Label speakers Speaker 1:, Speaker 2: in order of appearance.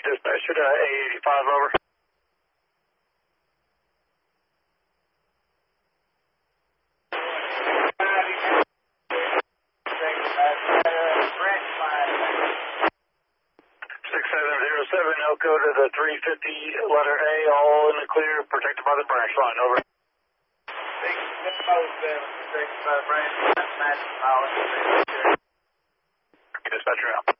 Speaker 1: Dispatcher to A85, over. Elko to the 350 letter A, all in the clear, protected by the branch line, over. Protected by the branch line, dispatcher out.